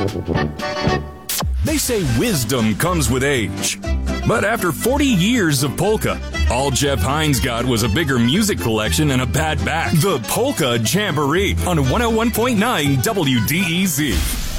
They say wisdom comes with age. But after 40 years of polka, all Jeff Hines got was a bigger music collection and a bad back. The Polka Jamboree on 101.9 WDEZ.